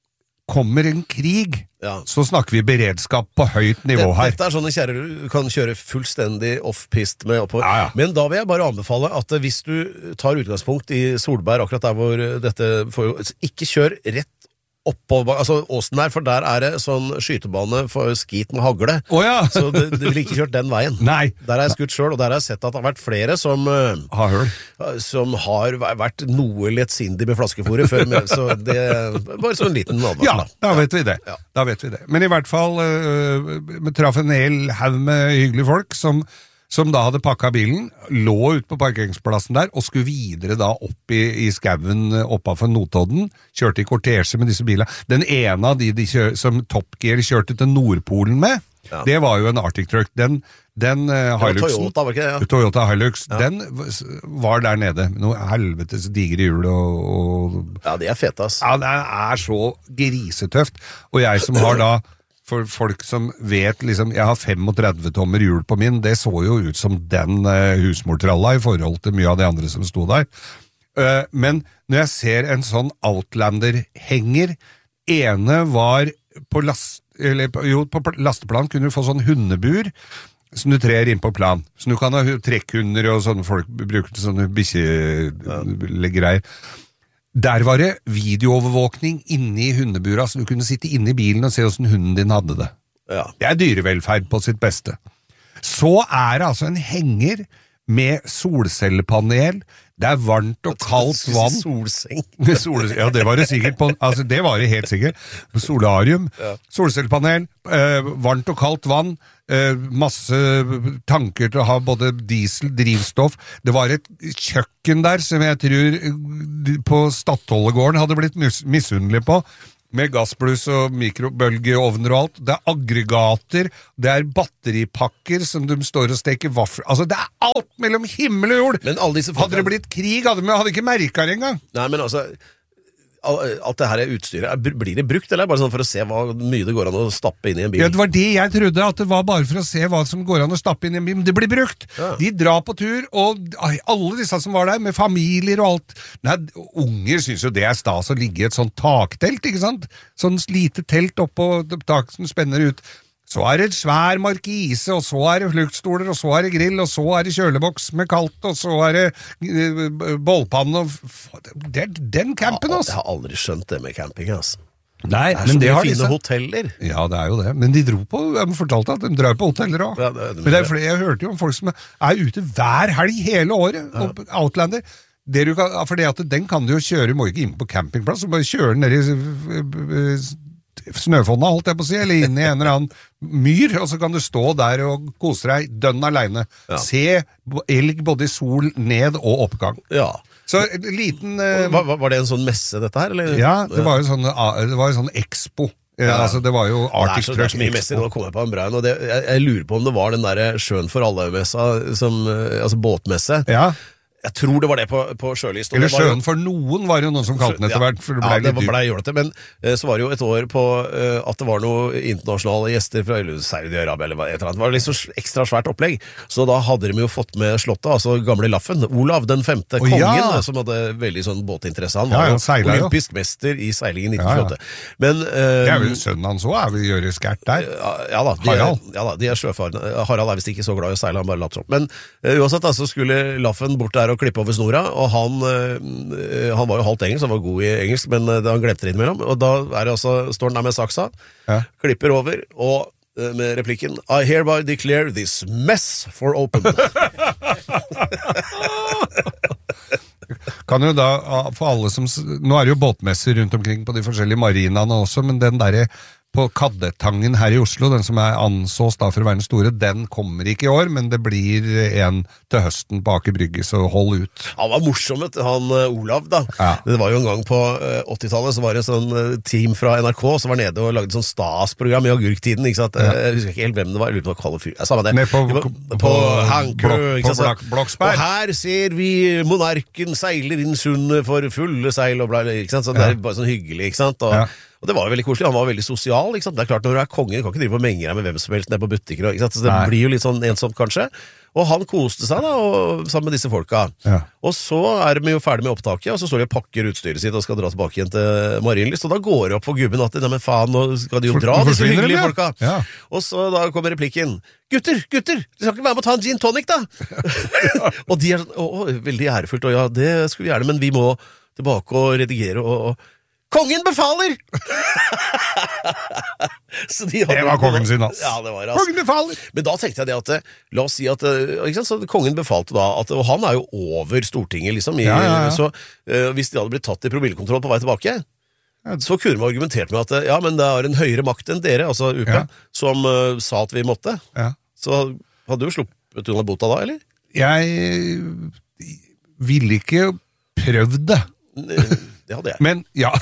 kommer en krig, ja. Så snakker vi beredskap på høyt nivå det, her. Dette er sånne kjære du kan kjøre fullstendig off-pist med oppover. Ja, ja. Men da vil jeg bare anbefale at hvis du tar utgangspunkt i Solberg, akkurat der hvor dette får, ikke kjør rett oppå, altså åsen der, for der er det sånn skytebane for skit med hagle. Oh, ja. Så du vil ikke kjørt den veien. Nei. Der har jeg skutt selv, og der har jeg sett at det har vært flere som har hørt. Som har vært noe lettsindig med flaskefôret før, med, så det bare sånn en liten advarsel. Ja, da vet vi det. Ja. Da vet vi det. Men i hvert fall, vi traff en hel haug med hyggelige folk som som da hadde pakket bilen, lå ut på parkeringsplassen der, og skulle videre da opp i, i skauen oppafor Notodden, kjørte i kortesje med disse bilene. Den ene av de, de kjør, som Top Gear kjørte til Nordpolen med, ja. Det var jo en Arctic Truck. Den, den uh, Hiluxen, Toyota, var ikke det? Ja. Toyota Hilux, ja. Den var der nede. Noe helvetes digre hjul og, og... Ja, det er fete, ass. Ja, det er så grisetøft. Og jeg som har da for folk som vet, liksom, jeg har trettifem tommer hjul på min, det så jo ut som den uh, husmortralla i forhold til mye av de andre som sto der. Uh, men når jeg ser en sånn Outlander-henger, ene var på, last, eller, jo, på lasteplan kunne du få sånn hundebur, som du trer inn på plan. Så du kan ha trekkhunder og sånne folk bruker til sånne bikkje-greier. Der var det videoovervåkning inne i hundebura, så du kunne sitte inne i bilen og se hvordan hunden din hadde det. Ja. Det er dyrevelferd på sitt beste. Så er det altså en henger med solcellepanel. Det er varmt og kaldt vann. Solseng. Sol, ja, det var det sikkert på, altså det var det helt sikkert. Solarium, ja. Solcellepanel, eh, varmt og kaldt vann, eh, masse tanker til å ha både diesel, drivstoff. Det var et kjøkken der som jeg tror på Stadhollegården hadde blitt mis- misunnelig på. Med gassbluss og mikrobølgeovner og alt. Det er aggregater, det er batteripakker som de står og steker vaffel. Altså, det er alt mellom himmel og jord! Men alle disse folkene... Hadde det blitt krig, hadde vi hadde ikke merket det engang. Nei, men altså... Alt det her er utstyret, blir det brukt, eller er det bare sånn for å se hva mye det går an å stappe inn i en bil? Ja, det var det jeg trodde, at det var bare for å se hva som går an å stappe inn i en bil, men det blir brukt. Ja. De drar på tur, og alle disse som var der, med familier og alt. Nei, unger synes jo det er stas å ligge i et sånt taktelt, ikke sant? Sånn lite telt oppå taket som spenner ut. Så er det svær markise, og så er det fluktstoler, og så er det grill, og så er det kjøleboks med kaldt, og så er det uh, bollpanne, og det er den campen, altså. Jeg har aldri skjønt det med camping, altså. Nei, det er men så det mye har fine disse... hoteller. Ja, det er jo det. Men de dro på, jeg fortalte at de drar på hoteller også. Ja, det, det, men det er flere, jeg hørte jo om folk som er ute hver helg hele året, ja. Og Outlander. Det du kan, for det at den kan du jo kjøre, må ikke inn på campingplass, så bare kjøre den ned i snøfonna, holdt jeg på å si, eller inn i en eller annen myr, og så kan du stå der og kose deg dønn alene. Ja. Se elg både i sol, ned og oppgang. Ja. Så en liten... Uh, var, var det en sånn messe, dette her? Eller? Ja, det var jo sånn, det var jo sånn expo. Ja. Altså, det var jo Arctic Truck Expo. Det er så mye messer, nå kommer jeg på en braun, og det, jeg, jeg lurer på om det var den der Sjøen for alle-messa, som, altså båtmesse. Ja. Jeg tror det var det på, på Sjølist. Eller Sjøen for noen var jo noen som kalte den etter hvert, for det ble ja, det litt dyrt. Ble jålete, men uh, så var det jo et år på uh, at det var noen internasjonale gjester fra Saudi-Arabia, eller et eller annet. Det var litt så ekstra svært opplegg. Så da hadde de jo fått med slottet, altså gamle Laffen, Olav den femte, oh, kongen, ja. Som hadde veldig sånn båtinteresse. Han var ja, ja, jo olympisk mester i seiling i nitten tjueåtte. Ja, ja. Men, uh, det er vel sønnen hans også, er vi gjør det skært der? Ja, ja da, de Harald. Er, ja da, de er sjøfarende. Harald er visst ikke så glad i å seile, han bare latt sånn. Men uh, uansett da, så skulle Laffen bort der og klippe over snora, og han, han var jo halvt engelsk, han var god i engelsk, men han glemte det innimellom, og da er det altså, står han der med saksa, ja. Klipper over, og med replikken I hereby declare this mess for open. Kan jo da, for alle som, nå er det jo båtmesser rundt omkring på de forskjellige marinaene også, men den der på Kaddetangen her i Oslo, den som er ansås da for å være den store, den kommer ikke i år, men det blir en til høsten på Aker Brygge, så hold ut. Han var morsom, han Olav da. Ja. Det var jo en gang på åttitallet, så var det en sånn team fra N R K som var nede og lagde sånn Stas-program i agurktiden, ikke sant? Ja. Jeg husker ikke helt hvem det var, jeg lurer på Kalle Fyr. Jeg sa det. Med på, på, på, på Hankø, ikke sant? Blok, Bloksberg. Og her ser vi monarken seiler inn sundet for fulle seil, og bla, ikke sant? Så det er bare sånn hyggelig, ikke sant? Og ja. Og det var jo veldig koselig, han var veldig sosial, ikke sant? Det er klart, når du er kongen, du kan ikke drive på menger med hvem som helst ned på butikker, ikke sant? Så det Nei. Blir jo litt sånn ensomt kanskje. Og han koste seg da, og, sammen med disse folka. Ja. Og så er de jo ferdig med opptaket, og så står de og pakker utstyret sitt og skal dra tilbake igjen til Marienlyst, og da går det opp for gubben at, nei, men faen, nå skal de jo dra, disse hyggelige ja. Folka. Ja. Og så da kommer replikken, gutter, gutter, de skal ikke være med å ta en gin tonic da! Og de er sånn, å, veldig ærefullt, og ja, det skulle vi gjerne, men vi må tilbake og redigere og... og kongen befaler! Så de det var kongen sin, ass. Ja, det var, ass. Kongen befaler! Men da tenkte jeg det at, la oss si at, ikke sant, så kongen befalte da, at, og han er jo over Stortinget, liksom, i, ja, ja, ja. Så uh, hvis de hadde blitt tatt i promillekontroll på vei tilbake, så kunne de argumentert med at, ja, men det er en høyere makt enn dere, altså U P, ja. Som uh, sa at vi måtte. Ja. Så hadde du sluppet unna bota da, eller? Jeg ville ikke prøvd det. Det hadde jeg. Men, ja.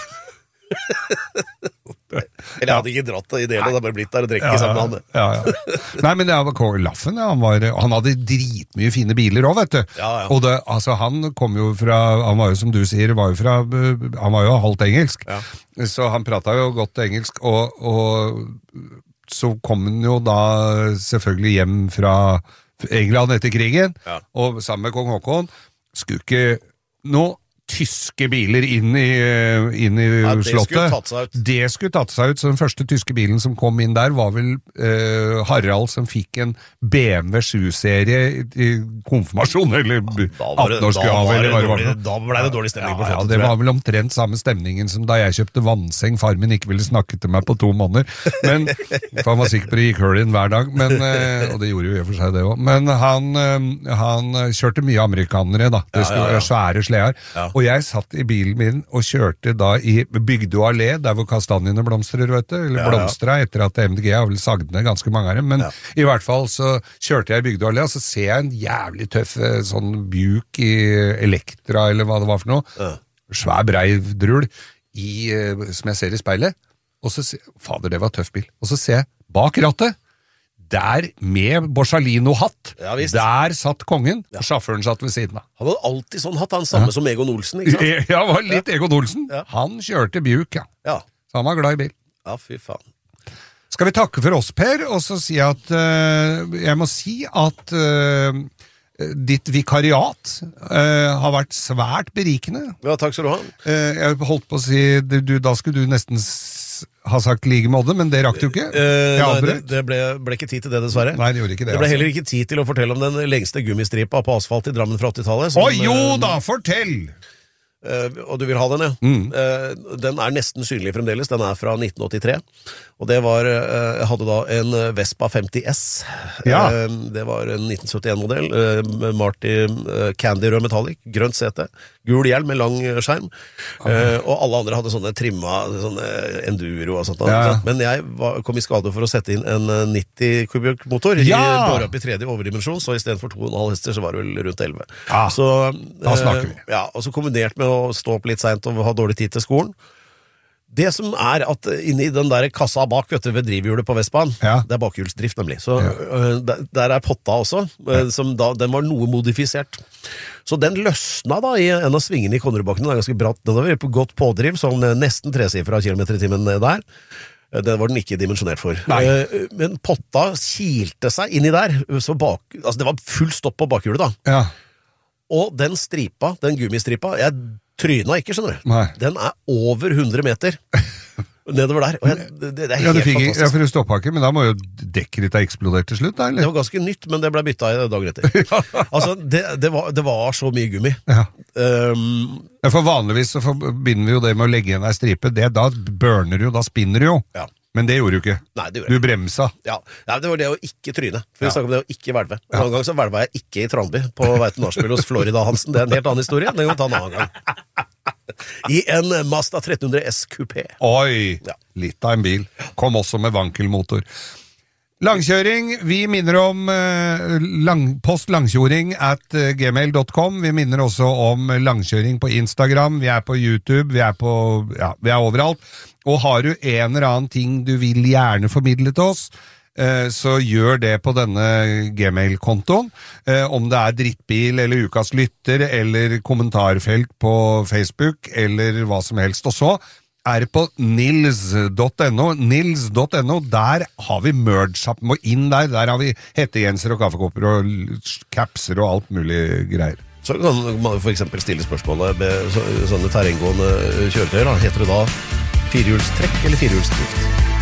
Eller jeg hadde ikke dratt det i det, det hadde bare blitt der og drekke ja, sammen med han. Ja, ja. Nei, men det var Laffen, ja. Han, var, han hadde dritmye fine biler også, vet du. Ja, ja. Og det, altså, han kom jo fra, han var jo som du sier, var jo fra, han var jo halvt engelsk. Ja. Så han pratet jo godt engelsk, og, og så kom han jo da selvfølgelig hjem fra England etter krigen, ja. Og sammen med kong Håkon, skulle ikke nå tyske biler inn i, inn i Ja, det skulle slottet. tatt seg ut. Det skulle tatt seg ut, så den første tyske bilen som kom inn der var vel eh, Harald som fikk en B M W sju-serie i konfirmasjon, eller Da var det- da atten-årsgave, var det eller hva det var. dårlig- da ble det dårlig stemning på Ja, ja, slottet, det tror jeg. var vel omtrent samme stemningen som da jeg kjøpte vannseng. Far min ikke ville snakke til meg på to måneder, men, for han var sikker på det gikk høl inn hver dag, men, eh, og det gjorde jo i og for seg det også. Men han, eh, han kjørte mye amerikanere da, det Ja, skulle ja, ja. være svære sleder, Ja. og jeg satt i bilen min og kjørte da i Bygdø allé, der hvor kastanjene blomstrer, vet du, eller Ja, ja. blomstra, etter at M D G har vel sagd ned ganske mange av dem, men Ja. i hvert fall så kjørte jeg i Bygdø allé, og så ser jeg en jævlig tøff eh, sånn Buick i Elektra, eller hva det var for noe, Ja. svær brei drul, i, eh, som jeg ser i speilet, og så ser fader, det var tøff bil, og så ser jeg bak rattet, der med Borsalino-hatt, Ja, visst. der satt kongen, og sjåføren satt ved siden av. Han hadde alltid sånn hatt, han samme som Egon Olsen, ikke sant? Ja, var litt Egon Olsen. Ja. Han kjørte Buick, ja. Ja, Så han var glad i bil. ja fy faen. Skal vi takke for oss, Per, og så si at eh, jeg må si at eh, ditt vikariat eh, har vært svært berikende. Ja, takk skal du ha. Eh, jeg holdt på å si, du, du, da skulle du nesten s ha sagt like måte, men det rakk du ikke. Eh, Jeg nei, det avbrøt. det ble, ble ikke tid til det, dessverre. Nei, det gjorde ikke det. Det ble altså. heller ikke tid til å fortelle om den lengste gummistripa på asfalt i Drammen fra åttitallet. Å som, jo eh, da, fortell! Eh, og du vil ha den, ja. Mm. Eh, den er nesten synlig fremdeles. Den er fra nitten åttitre. Og det var eh, Jeg hadde da en Vespa femti S. Ja. Eh, det var en nitten syttien-modell. Eh, med Marty eh, Candy rød metallic. Grønt sete. Gul hjelm med lang skjerm. Eh, og alle andre hadde sånne trimma sånne enduro og sånt. da, Ja. ikke sant? Men jeg var, kom i skade for å sette inn en eh, nitti kubikk-motor. Ja. Båret opp i tredje overdimensjon, så i stedet for to komma fem hester, så var det vel rundt elleve. Ja. Så, Da snakker vi. eh, Ja, og så kombinert med å stå opp litt sent og ha dårlig tid til skolen. Det som er at inni den der kassa bak, vet du, ved drivhjulet på Vespaen, Ja. det er bakhjulsdrift nemlig. Så øh, der, der er potta også, øh, som da, den var noe modifisert. Så den løsna da i en av svingene i Konnerudbakken, den er ganske bratt, den var på godt pådriv, sånn øh, nesten tresifra kilometer i timen der. Øh, Den var den ikke dimensjonert for. Nei. Øh, Men potta kilte seg inni der, så bak, altså det var full stopp på bakhjulet da. Ja. Og den stripa, den gummistripa, jeg tryna ikke, skjønner du. Nei. Den er over hundre meter nedover der. Og jeg, det, det er Ja, helt du fikk, ja, fantastisk. for du stoppa ikke, men da må jo dekket ditt ha eksplodert til slutt, da, Det eller? var ganske nytt, men det ble bytta i dagen etter. Altså, det, det, var, det var så mye gummi. Ja. Um, Ja, for vanligvis så forbinder vi jo det med å legge igjen ei stripe, det, da burner du jo, da spinner du jo. ja. Men det gjorde du ikke. Nei, det gjorde Du jeg. bremsa. Ja. Nei, det var det å ikke tryne. For vi Ja. snakker om det å ikke hvelve. En annen gang så hvelva jeg ikke i Tranby på vei til nachspiel hos Florida Hansen. Det er en helt annen historie. Den kan vi ta en annen gang. I en Mazda tretten hundre S Coupé. Oi, Ja. litt av en bil. Kom også med vankelmotor. Langkjøring, vi minner om eh, lang, post langkjøring at eh, gmail dot com. Vi minner også om langkjøring på Instagram, vi er på YouTube, vi er på, ja, vi er overalt. Og har du en eller annen ting du vil gjerne formidle til oss, eh, så gjør det på denne Gmail-kontoen. Eh, om det er drittbil, eller ukas lytter, eller kommentarfelt på Facebook, eller hva som helst. Og så er det på nils dot no, nils dot no, der har vi merge-up, må inn der, der har vi hettegenser og kaffekopper og l- capser og alt mulig greier. Så kan man for eksempel stille spørsmålet med så- sånne terrenggående kjøretøyer. Da. Heter det da firehjulstrekk eller firehjulsdrift?